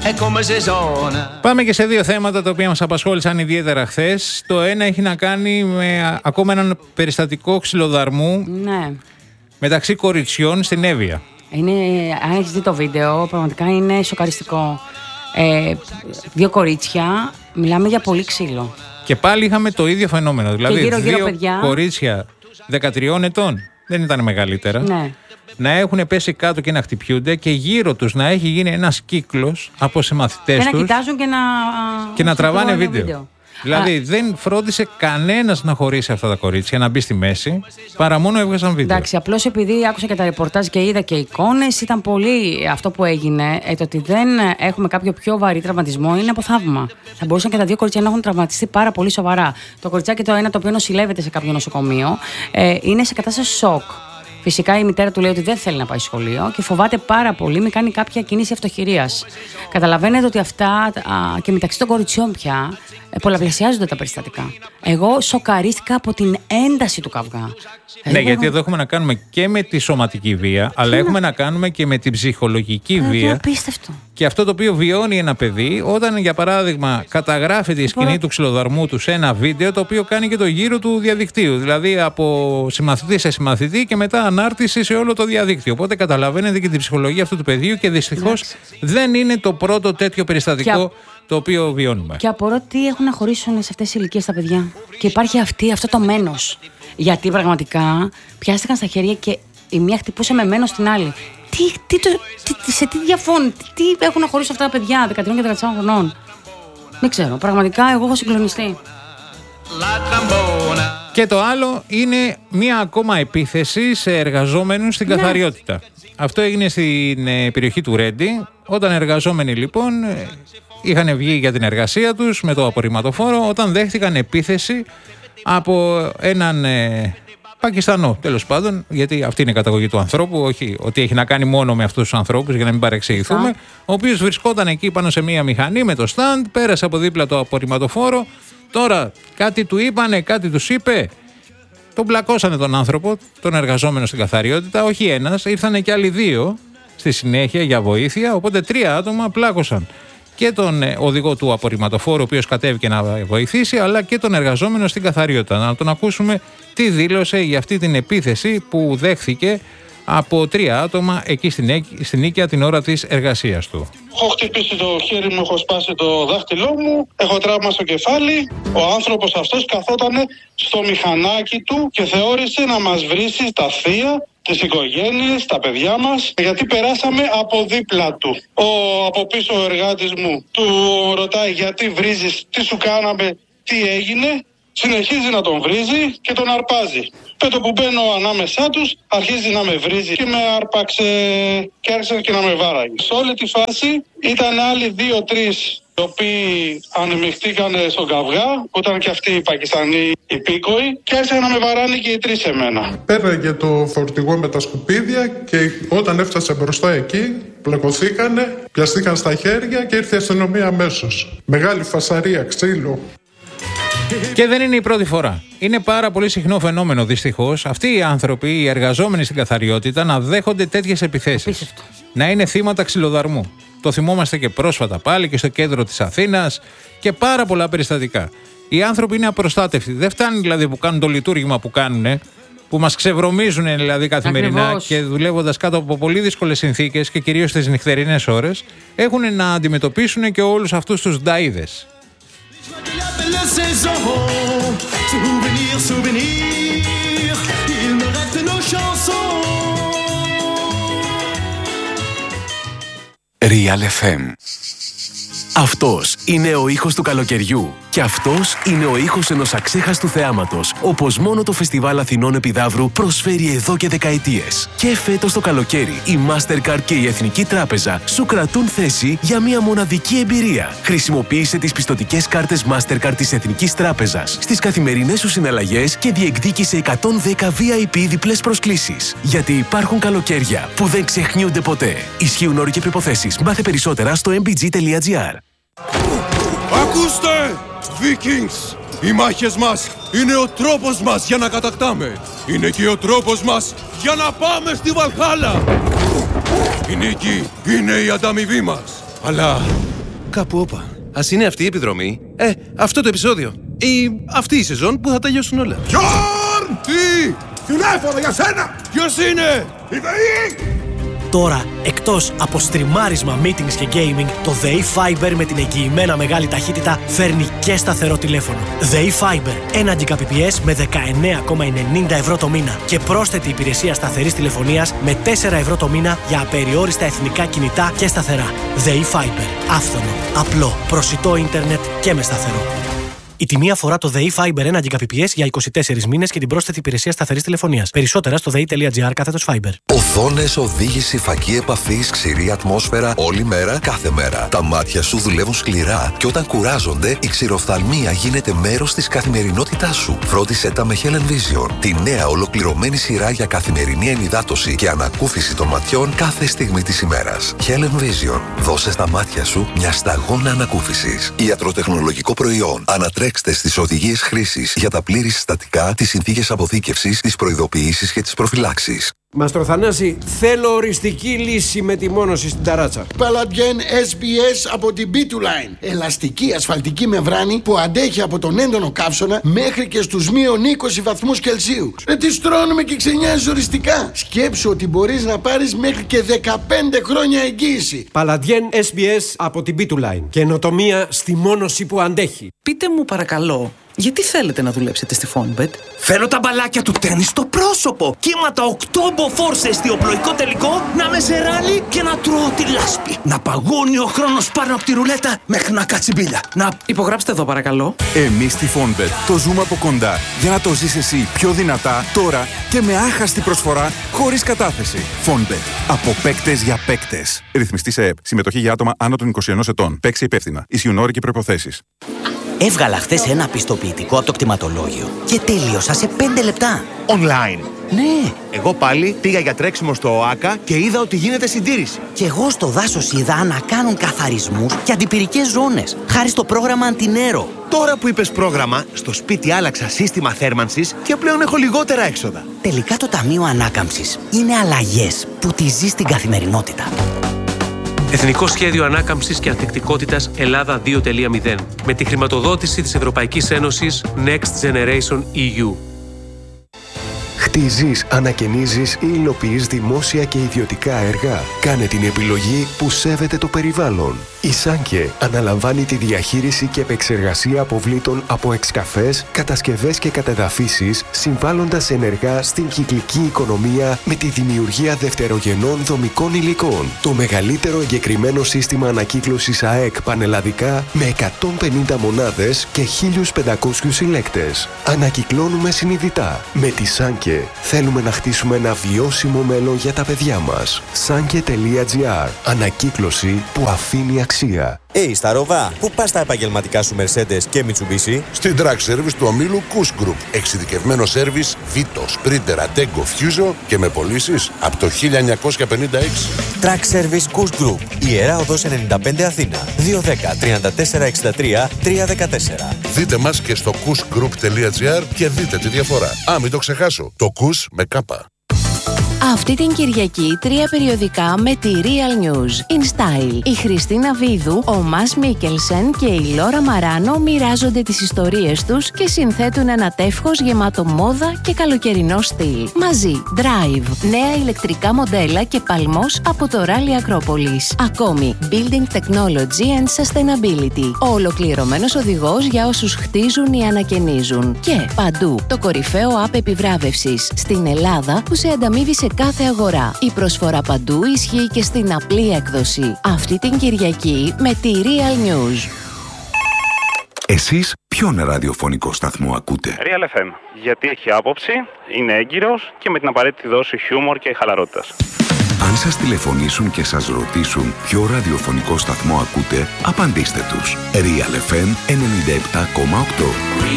Πάμε και σε δύο θέματα τα οποία μας απασχόλησαν ιδιαίτερα χθες. Το ένα έχει να κάνει με ακόμα έναν περιστατικό ξυλοδαρμού μεταξύ κοριτσιών στην Εύβοια. Αν έχεις δει το βίντεο, πραγματικά είναι σοκαριστικό. Δύο κορίτσια, μιλάμε για πολύ ξύλο. Και πάλι είχαμε το ίδιο φαινόμενο. Δηλαδή, γύρω, δύο παιδιά, κορίτσια 13 ετών, δεν ήταν μεγαλύτερα, να έχουν πέσει κάτω και να χτυπιούνται και γύρω τους να έχει γίνει ένας κύκλος από συμμαθητές τους. Και να κοιτάζουν και να τραβάνε βίντεο. Δηλαδή δεν φρόντισε κανένας να χωρίσει αυτά τα κορίτσια, να μπει στη μέση, παρά μόνο έβγαζαν βίντεο. Εντάξει, απλώς επειδή άκουσα και τα ρεπορτάζ και είδα και εικόνες, ήταν πολύ αυτό που έγινε. Το ότι δεν έχουμε κάποιο πιο βαρύ τραυματισμό είναι από θαύμα. Θα μπορούσαν και τα δύο κορίτσια να έχουν τραυματιστεί πάρα πολύ σοβαρά. Το κοριτσάκι το ένα, το οποίο νοσηλεύεται σε κάποιο νοσοκομείο, είναι σε κατάσταση σοκ. Φυσικά η μητέρα του λέει ότι δεν θέλει να πάει σχολείο και φοβάται πάρα πολύ, μην κάνει κάποια κίνηση αυτοχειρίας. Καταλαβαίνετε ότι αυτά και μεταξύ των κοριτσιών πια πολλαπλασιάζονται τα περιστατικά. Εγώ σοκαρίστηκα από την ένταση του καυγά. Ναι, γιατί εδώ έχουμε να κάνουμε και με τη σωματική βία, αλλά έχουμε να κάνουμε και με την ψυχολογική βία. Είναι απίστευτο. Και αυτό το οποίο βιώνει ένα παιδί όταν, για παράδειγμα, καταγράφει τη σκηνή του ξυλοδαρμού του σε ένα βίντεο το οποίο κάνει και το γύρο του διαδικτύου. Δηλαδή από συμμαθητή σε συμμαθητή και μετά ανάρτηση σε όλο το διαδίκτυο. Οπότε καταλαβαίνετε και την ψυχολογία αυτού του παιδιού και δυστυχώς δεν είναι το πρώτο τέτοιο περιστατικό το οποίο βιώνουμε. Και απορώ τι έχουν να χωρίσουν σε αυτές τις ηλικίες τα παιδιά. Και υπάρχει αυτό το μένος. Γιατί πραγματικά πιάστηκαν στα χέρια και η μία χτυπούσε με μένος την άλλη. Σε τι διαφώνουν, τι έχουν να χωρίσουν αυτά τα παιδιά 13 και 14 χρονών. Δεν ξέρω, πραγματικά εγώ έχω συγκλονιστεί. Και το άλλο είναι μία ακόμα επίθεση σε εργαζόμενους στην καθαριότητα. Αυτό έγινε στην περιοχή του Ρέντι, όταν εργαζόμενοι λοιπόν είχαν βγει για την εργασία τους με το απορριμματοφόρο, όταν δέχτηκαν επίθεση από έναν Πακιστανό, τέλος πάντων, γιατί αυτή είναι η καταγωγή του ανθρώπου, όχι ότι έχει να κάνει μόνο με αυτούς τους ανθρώπους, για να μην παρεξηγηθούμε, ο οποίος βρισκόταν εκεί πάνω σε μία μηχανή με το στάντ, πέρασε από δίπλα το απορριμματοφόρο, τώρα κάτι του είπανε, κάτι τους είπε, τον μπλακώσανε τον άνθρωπο, τον εργαζόμενο στην καθαριότητα, όχι ένας, ήρθανε και άλλοι δύο στη συνέχεια για βοήθεια, οπότε 3 άτομα πλάκωσαν και τον οδηγό του απορριμματοφόρου, ο οποίος κατέβηκε να βοηθήσει, αλλά και τον εργαζόμενο στην καθαριότητα. Να τον ακούσουμε τι δήλωσε για αυτή την επίθεση που δέχθηκε από 3 άτομα εκεί στην οίκια την ώρα της εργασίας του. Έχω χτυπήσει το χέρι μου, έχω σπάσει το δάχτυλό μου, έχω τραύμα στο κεφάλι. Ο άνθρωπος αυτός καθόταν στο μηχανάκι του και θεώρησε να μας βρίσει στα θεία, τις οικογένειες, τα παιδιά μας, γιατί περάσαμε από δίπλα του. Ο από πίσω ο εργάτης μου του ρωτάει γιατί βρίζεις, τι σου κάναμε, τι έγινε. Συνεχίζει να τον βρίζει και τον αρπάζει. Με το που μπαίνω ανάμεσά τους, αρχίζει να με βρίζει και με άρπαξε και άρχισε και να με βάραγε. Σε όλη τη φάση ήταν άλλοι 2-3 οι οποίοι ανεμιχτήκαν στον καυγά, που ήταν και αυτοί οι Πακιστανοί υπήκοοι, και άρχισαν να με βαράνε και οι 3 εμένα. Πέραγε το φορτηγό με τα σκουπίδια και όταν έφτασε μπροστά εκεί, πλακωθήκανε, πιαστήκαν στα χέρια και ήρθε η αστυνομία αμέσως. Μεγάλη φασαρία, ξύλο. Και δεν είναι η πρώτη φορά. Είναι πάρα πολύ συχνό φαινόμενο, δυστυχώς, αυτοί οι άνθρωποι, οι εργαζόμενοι στην καθαριότητα, να δέχονται τέτοιες επιθέσεις. Να είναι θύματα ξυλοδαρμού. Το θυμόμαστε και πρόσφατα πάλι και στο κέντρο της Αθήνας και πάρα πολλά περιστατικά. Οι άνθρωποι είναι απροστάτευτοι. Δεν φτάνει δηλαδή που κάνουν το λειτουργήμα που κάνουν, που μας ξεβρωμίζουν δηλαδή καθημερινά. Ακριβώς. Και δουλεύοντας κάτω από πολύ δύσκολες συνθήκες και κυρίως τις νυχτερινές ώρες, έχουν να αντιμετωπίσουν και όλους αυτούς τους νταΐδες. Real FM. Αυτός είναι ο ήχος του καλοκαιριού. Και αυτός είναι ο ήχος ενός αξέχαστου θεάματος, όπως μόνο το Φεστιβάλ Αθηνών Επιδαύρου προσφέρει εδώ και δεκαετίες. Και φέτος το καλοκαίρι, η Mastercard και η Εθνική Τράπεζα σου κρατούν θέση για μια μοναδική εμπειρία. Χρησιμοποίησε τις πιστωτικές κάρτες Mastercard της Εθνικής Τράπεζας στις καθημερινές σου συναλλαγές και διεκδίκησε 110 VIP διπλές προσκλήσεις. Γιατί υπάρχουν καλοκαίρια που δεν ξεχνιούνται ποτέ. Ισχύουν όροι και προϋποθέσεις. Μάθε περισσότερα στο mbg.gr. Ακούστε! Vikings! Οι μάχες μας είναι ο τρόπος μας για να κατακτάμε. Είναι και ο τρόπος μας για να πάμε στη Βαλχάλα. Η νίκη είναι η ανταμοιβή μας. Αλλά κάπου όπα. Ας είναι αυτή η επιδρομή, αυτό το επεισόδιο ή αυτή η σεζόν που θα τελειώσουν όλα. Γιόρν! Τι! Τηλέφωνο για σένα! Ποιος είναι? Η ΔΕΗ! Τώρα, εκτός από στριμάρισμα, meetings και gaming, το ΔΕΗ Fiber με την εγγυημένα μεγάλη ταχύτητα φέρνει και σταθερό τηλέφωνο. ΔΕΗ Fiber, 1 Gbps με 19,90 ευρώ το μήνα και πρόσθετη υπηρεσία σταθερής τηλεφωνίας με 4 ευρώ το μήνα για απεριόριστα εθνικά κινητά και σταθερά. ΔΕΗ Fiber, άφθονο, απλό, προσιτό ίντερνετ και με σταθερό. Η τιμή αφορά το ΔΕΗ Fiber 1 Gbps για 24 μήνες και την πρόσθετη υπηρεσία σταθερής τηλεφωνίας. Περισσότερα στο dei.gr/Fiber. Οθόνες, οδήγηση, φακή επαφής, ξηρή ατμόσφαιρα, όλη μέρα, κάθε μέρα. Τα μάτια σου δουλεύουν σκληρά και όταν κουράζονται, η ξηροφθαλμία γίνεται μέρος της καθημερινότητάς σου. Φρόντισε τα με Helen Vision, τη νέα ολοκληρωμένη σειρά για καθημερινή ενυδάτωση και ανακούφιση των ματιών κάθε στιγμή της ημέρας. Helen Vision, δώσε στα μάτια σου μια σταγόνα ανακούφισης. Ιατροτεχνολογικό προϊόν. Ανατρέξτε στις οδηγίες χρήσης για τα πλήρη συστατικά, τις συνθήκες αποθήκευσης, τις προειδοποιήσεις και τις προφυλάξεις. Μαστροθανάση, θέλω οριστική λύση με τη μόνωση στην ταράτσα. Παλαντιέν SBS από την B2Line. Ελαστική ασφαλτική μεμβράνη που αντέχει από τον έντονο καύσωνα μέχρι και στους μείον 20 βαθμούς Κελσίου. Τι στρώνουμε και ξενιάζει οριστικά. Σκέψου ότι μπορείς να πάρεις μέχρι και 15 χρόνια εγγύηση. Παλαντιέν SBS από την B2Line. Καινοτομία στη μόνωση που αντέχει. Πείτε μου παρακαλώ, γιατί θέλετε να δουλέψετε στη Fonbet? Θέλω τα μπαλάκια του τέννις στο πρόσωπο. Κύματα 8 μποφόρ σε εστιοπλοϊκό τελικό, να με σε ράλι και να τρώω τη λάσπη. Να παγώνει ο χρόνος πάνω από τη ρουλέτα μέχρι να κάτσει μπίλια. Να υπογράψτε εδώ παρακαλώ. Εμείς στη Fonbet το ζούμε από κοντά για να το ζεις εσύ πιο δυνατά τώρα και με άχαστη προσφορά χωρίς κατάθεση. Fonbet. Από παίκτες για παίκτες. Ρυθμιστή σε ΕΕΠ. Συμμετοχή για άτομα άνω των 21 ετών. Παίξει υπεύθυνα. Ισχύουν όροι και προϋποθέσεις. Έβγαλα χθες ένα πιστοποιητικό από το κτηματολόγιο και τέλειωσα σε 5 λεπτά. Online. Ναι. Εγώ πάλι πήγα για τρέξιμο στο ΟΑΚΑ και είδα ότι γίνεται συντήρηση. Και εγώ στο δάσος είδα να κάνουν καθαρισμούς και αντιπυρικές ζώνες, χάρη στο πρόγραμμα Αντινέρο. Τώρα που είπες πρόγραμμα, στο σπίτι άλλαξα σύστημα θέρμανσης και πλέον έχω λιγότερα έξοδα. Τελικά το Ταμείο Ανάκαμψης είναι αλλαγές που τη ζεις στην καθημερινότητα. Εθνικό Σχέδιο Ανάκαμψης και Ανθεκτικότητας Ελλάδα 2.0 με τη χρηματοδότηση της Ευρωπαϊκής Ένωσης Next Generation EU. Χτίζεις, ανακαινίζεις ή υλοποιείς δημόσια και ιδιωτικά έργα. Κάνε την επιλογή που σέβεται το περιβάλλον. Η Σάνκε αναλαμβάνει τη διαχείριση και επεξεργασία αποβλήτων από εξκαφές, κατασκευές και κατεδαφίσεις, συμβάλλοντας ενεργά στην κυκλική οικονομία με τη δημιουργία δευτερογενών δομικών υλικών. Το μεγαλύτερο εγκεκριμένο σύστημα ανακύκλωσης ΑΕΚ πανελλαδικά με 150 μονάδες και 1.500 συλλέκτες. Ανακυκλώνουμε συνειδητά. Με τη Σάνκε θέλουμε να χτίσουμε ένα βιώσιμο μέλλον για τα παιδιά μας. Sanke.gr. Ανακύκλωση που αφήνει αξία. Στα Ροβά, πού πας τα επαγγελματικά σου Mercedes και Mitsubishi? Στην Track Service του ομίλου Kuss Group. Εξειδικευμένο σέρβις Vito, Sprinter, Attego, Fuso και με πωλήσεις από το 1956. Track Service Kuss Group. Ιερά Οδός 95 Αθήνα. 210 34 63 314. Δείτε μας και στο kussgroup.gr και δείτε τη διαφορά. Μην το ξεχάσω. Το Kuss με κάπα. Αυτή την Κυριακή 3 περιοδικά με τη Real News. In Style. Η Χριστίνα Βίδου, ο Μας Μίκελσεν και η Λόρα Μαράνο μοιράζονται τις ιστορίες τους και συνθέτουν ένα τεύχος γεμάτο μόδα και καλοκαιρινό στυλ. Μαζί, Drive, νέα ηλεκτρικά μοντέλα και παλμός από το Rally Acropolis. Ακόμη, Building Technology and Sustainability. Ο ολοκληρωμένος οδηγός για όσους χτίζουν ή ανακαινίζουν. Και παντού, το κορυφαίο app επιβράβευσης στην Ελλάδα που σε ανταμείβει σε κάθε αγορά. Η προσφορά παντού ισχύει και στην απλή έκδοση. Αυτή την Κυριακή με τη Real News. Εσείς ποιον ραδιοφωνικό σταθμό ακούτε? Real FM. Γιατί έχει άποψη, είναι έγκυρος και με την απαραίτητη δόση χιούμορ και χαλαρότητας. Αν σας τηλεφωνήσουν και σας ρωτήσουν ποιο ραδιοφωνικό σταθμό ακούτε, απαντήστε τους. Real FM 97,8.